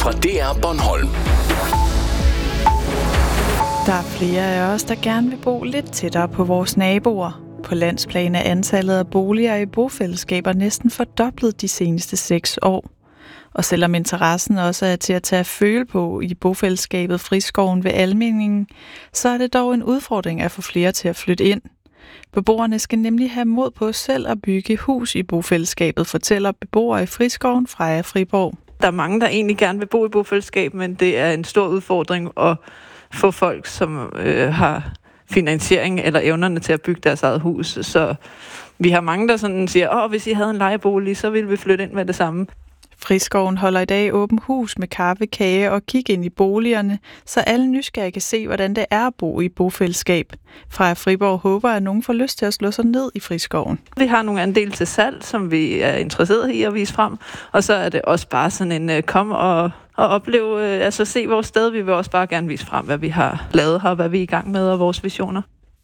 fra DR Bornholm. Der er flere af os, der gerne vil bo lidt tættere på vores naboer. På landsplan er antallet af boliger i bofællesskaber næsten fordoblet de seneste 6 år. Og selvom interessen også er til at tage føle på i bofællesskabet Friskoven ved Almindingen, så er det dog en udfordring at få flere til at flytte ind. Beboerne skal nemlig have mod på selv at bygge hus i bofællesskabet, fortæller beboere i Friskoven Freja Friborg. Der er mange, der egentlig gerne vil bo i bofællesskab, men det er en stor udfordring at få folk, som har finansiering eller evnerne til at bygge deres eget hus. Så vi har mange, der sådan siger, hvis I havde en lejebolig, så ville vi flytte ind med det samme. Friskoven holder i dag åben hus med kaffe, kage og kig ind i boligerne, så alle nysgerrige kan se, hvordan det er at bo i bofællesskab. Freja Friborg håber, at nogen får lyst til at slå sig ned i Friskoven. Vi har nogle andele til salg, som vi er interesseret i at vise frem, og så er det også bare sådan en kom og opleve, se vores sted. Vi vil også bare gerne vise frem, hvad vi har lavet her, hvad vi er i gang med og vores visioner.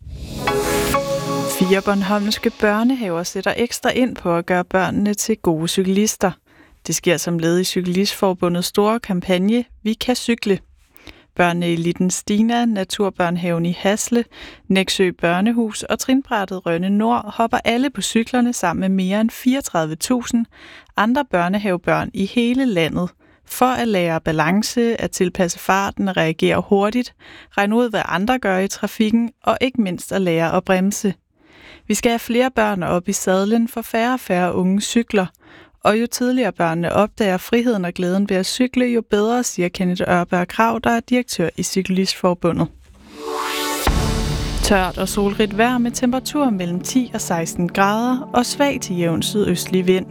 4 bornholmske børnehaver sætter ekstra ind på at gøre børnene til gode cyklister. Det sker som led i Cyklistforbundets store kampagne Vi kan cykle. Børnene i Litten Stina, Naturbørnehaven i Hasle, Nexø Børnehus og Trinbrættet Rønne Nord hopper alle på cyklerne sammen med mere end 34.000 andre børnehavebørn i hele landet, for at lære balance, at tilpasse farten og reagere hurtigt, regne ud, hvad andre gør i trafikken og ikke mindst at lære at bremse. Vi skal have flere børn op i sadlen, for færre og færre unge cykler. Og jo tidligere børnene opdager friheden og glæden ved at cykle, jo bedre, siger Kenneth Ørberg Krav, der er direktør i Cyklistforbundet. Tørt og solrigt vejr med temperatur mellem 10 og 16 grader og svag til jævn sydøstlig vind.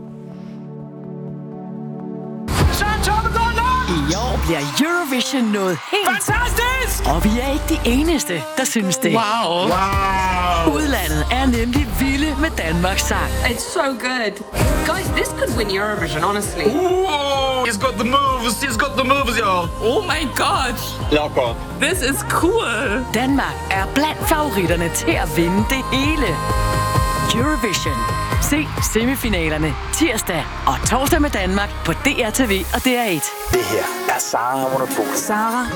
I år bliver Eurovision noget helt fantastisk! Og vi er ikke de eneste, der synes det. Wow! Udlandet er nemlig vilde med Danmarks sang. It's so good. Guys, this could win Eurovision, honestly. Whoa! He's got the moves, y'all. Oh my god. Lock on. This is cool. Danmark er blandt favoritterne til at vinde det hele. Eurovision. Se semifinalerne tirsdag og torsdag med Danmark på DRTV og DR1. Det her er Sara Monopolet. Sara